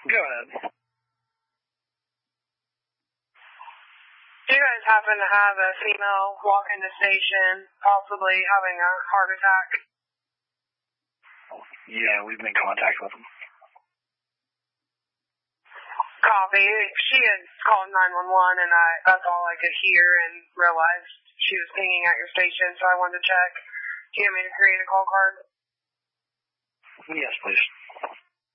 Go ahead. Do you guys happen to have a female walk in the station, possibly having a heart attack? Yeah, we've been in contact with them. Copy. She had called 911, and that's all I could hear and realized she was pinging at your station, so I wanted to check. Do you want me to create a call card? Yes, please.